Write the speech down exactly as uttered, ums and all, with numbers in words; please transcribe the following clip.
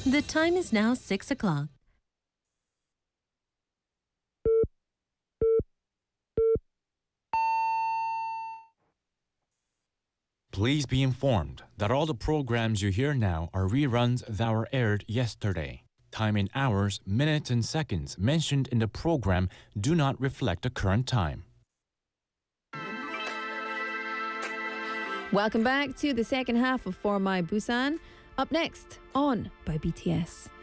The time is now six o'clock. Please be informed that all the programs you hear now are reruns that were aired yesterday. Time in hours, minutes, and seconds mentioned in the program do not reflect the current time. Welcome back to the second half of For My Busan. Up next, On by B T S.